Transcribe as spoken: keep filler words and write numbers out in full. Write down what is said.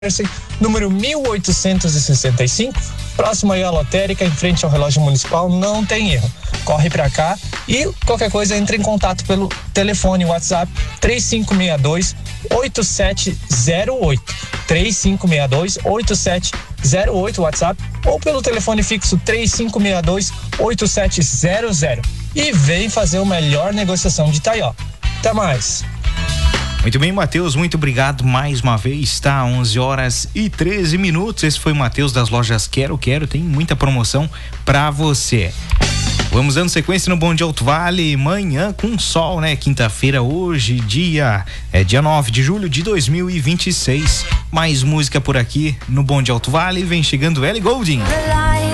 número mil oitocentos e sessenta e cinco, próximo aí à lotérica, em frente ao relógio municipal, não tem erro. Corre pra cá e qualquer coisa entre em contato pelo telefone WhatsApp três cinco seis dois, oito sete zero oito, três cinco seis dois, oito sete zero oito WhatsApp, ou pelo telefone fixo três cinco seis dois, oito sete zero zero, e vem fazer a melhor negociação de Itaió. Até mais. Muito bem, Matheus, muito obrigado mais uma vez, tá? onze horas e treze minutos. Esse foi o Matheus das lojas Quero Quero, tem muita promoção pra você. Vamos dando sequência no Bom Dia Alto Vale, manhã com sol, né? Quinta-feira, hoje, dia é dia nove de julho de dois mil e vinte e seis. Mais música por aqui no Bom Dia Alto Vale, vem chegando Ellie Goulding.